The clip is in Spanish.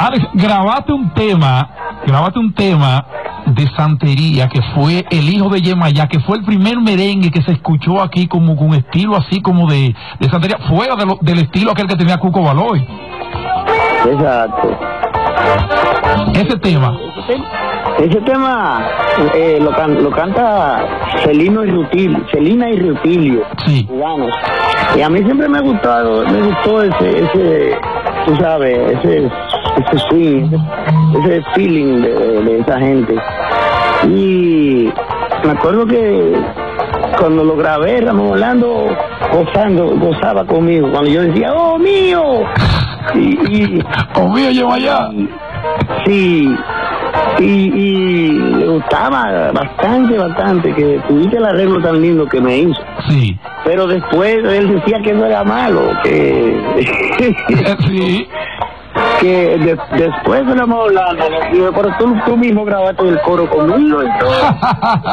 Alex, grabaste un tema de santería que fue El Hijo de Yemayá, que fue el primer merengue que se escuchó aquí como con estilo así como de santería, fuera del estilo aquel que tenía Cuco Baloy. Exacto. Ese tema lo canta Celina y Rutilio, sí, cubanos. Y a mí siempre me gustó ese tú sabes, ese swing, ese feeling de esa gente. Y me acuerdo que cuando lo grabé, Ramón Orlando gozaba conmigo. Cuando yo decía, ¡oh, mío! ¡oh, mío, Yemayá! Sí. Y le gustaba bastante, que tuviste el arreglo tan lindo que me hizo. Sí. Pero después él decía que no era malo, que... sí. Que después de la Orlando, pero tú mismo grabaste el coro conmigo y todo.